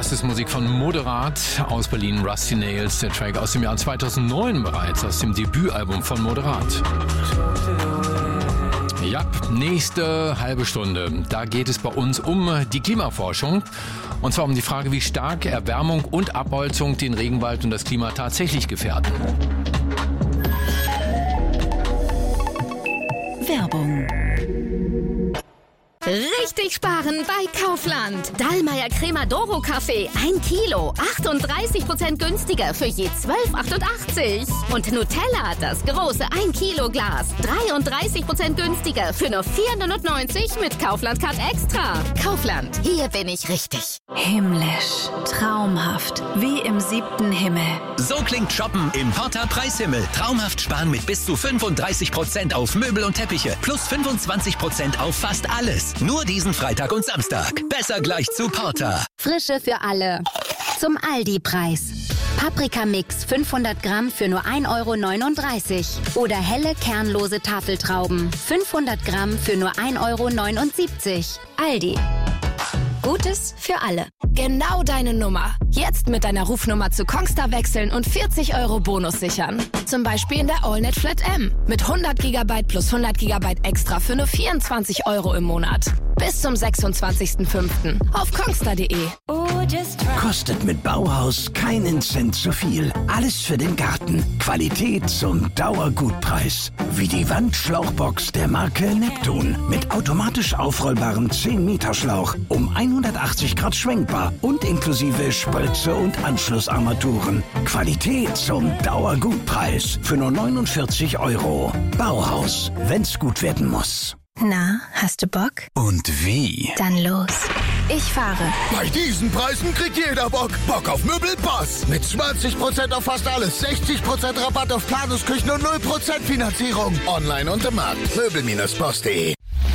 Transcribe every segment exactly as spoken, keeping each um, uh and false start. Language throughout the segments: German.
Das ist Musik von Moderat aus Berlin, Rusty Nails, der Track aus dem Jahr zweitausendneun bereits, aus dem Debütalbum von Moderat. Ja, nächste halbe Stunde, da geht es bei uns um die Klimaforschung. Und zwar um die Frage, wie stark Erwärmung und Abholzung den Regenwald und das Klima tatsächlich gefährden. Werbung. Richtig sparen bei Kaufland. Dallmayr Cremadoro Kaffee, ein Kilo, achtunddreißig Prozent günstiger für je zwölf achtundachtzig. Und Nutella, das große ein Kilo Glas, dreiunddreißig Prozent günstiger für nur vier neunundneunzig mit Kaufland Card Extra. Kaufland, hier bin ich richtig. Himmlisch, traumhaft, wie im siebten Himmel. So klingt Shoppen im Porta Preishimmel. Traumhaft sparen mit bis zu fünfunddreißig Prozent auf Möbel und Teppiche. Plus fünfundzwanzig Prozent auf fast alles. Nur diesen Freitag und Samstag. Besser gleich zu Porta. Frische für alle. Zum Aldi-Preis. Paprikamix fünfhundert Gramm für nur ein Euro neununddreißig. Oder helle kernlose Tafeltrauben fünfhundert Gramm für nur ein Euro neunundsiebzig. Aldi. Gutes für alle. Genau deine Nummer. Jetzt mit deiner Rufnummer zu Kongstar wechseln und vierzig Euro Bonus sichern. Zum Beispiel in der AllNet Flat M. Mit hundert Gigabyte plus hundert Gigabyte extra für nur vierundzwanzig Euro im Monat. Bis zum sechsundzwanzigsten fünften auf kongstar punkt de. Kostet mit Bauhaus keinen Cent zu viel. Alles für den Garten. Qualität zum Dauergutpreis. Wie die Wandschlauchbox der Marke Neptun. Mit automatisch aufrollbarem zehn Meter Schlauch. Um hundertachtzig Grad schwenkbar. Und inklusive Spritze und Anschlussarmaturen. Qualität zum Dauergutpreis. Für nur neunundvierzig Euro. Bauhaus. Wenn's gut werden muss. Na, hast du Bock? Und wie? Dann los. Ich fahre. Bei diesen Preisen kriegt jeder Bock. Bock auf Möbelboss. Mit zwanzig Prozent auf fast alles, sechzig Prozent Rabatt auf Planungsküchen und null Prozent Finanzierung. Online und im Markt. Möbel Boss punkt de.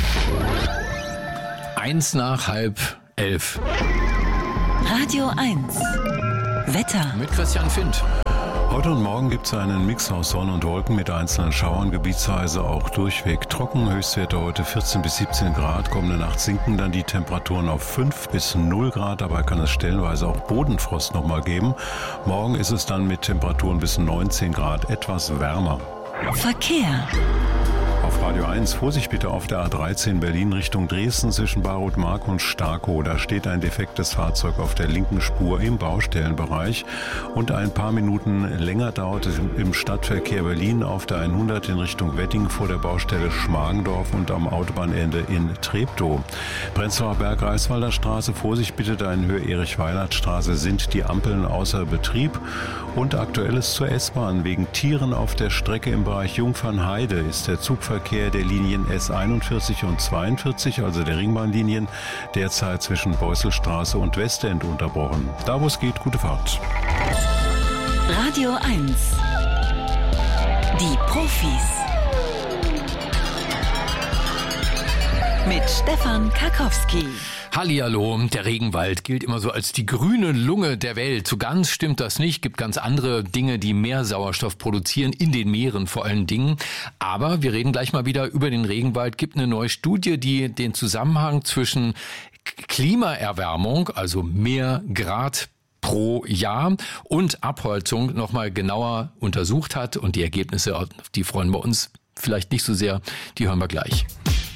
Eins nach halb elf. Radio eins. Wetter. Mit Christian Findt. Heute und morgen gibt es einen Mix aus Sonne und Wolken mit einzelnen Schauern, gebietsweise auch durchweg trocken. Höchstwerte heute vierzehn bis siebzehn Grad. Kommende Nacht sinken dann die Temperaturen auf fünf bis null Grad. Dabei kann es stellenweise auch Bodenfrost nochmal geben. Morgen ist es dann mit Temperaturen bis neunzehn Grad etwas wärmer. Verkehr. Auf Radio eins, Vorsicht bitte auf der A dreizehn Berlin Richtung Dresden zwischen Baroth-Mark und Starkow. Da steht ein defektes Fahrzeug auf der linken Spur im Baustellenbereich. Und ein paar Minuten länger dauert es im Stadtverkehr Berlin auf der hundert in Richtung Wedding vor der Baustelle Schmargendorf und am Autobahnende in Treptow. Prenzlauer Berg, Reiswalder Straße, Vorsicht bitte, da in Höhe Erich-Weilert-Straße sind die Ampeln außer Betrieb. Und Aktuelles zur S-Bahn. Wegen Tieren auf der Strecke im Bereich Jungfernheide ist der Zugverkehr der Linien S einundvierzig und zweiundvierzig, also der Ringbahnlinien, derzeit zwischen Beusselstraße und Westend unterbrochen. Da, wo es geht, gute Fahrt. Radio eins. Die Profis. Mit Stefan Karkowski. Hallihallo, der Regenwald gilt immer so als die grüne Lunge der Welt. So ganz stimmt das nicht. Gibt ganz andere Dinge, die mehr Sauerstoff produzieren, in den Meeren vor allen Dingen. Aber wir reden gleich mal wieder über den Regenwald. Gibt eine neue Studie, die den Zusammenhang zwischen Klimaerwärmung, also mehr Grad pro Jahr, und Abholzung nochmal genauer untersucht hat. Und die Ergebnisse, die freuen wir uns vielleicht nicht so sehr. Die hören wir gleich.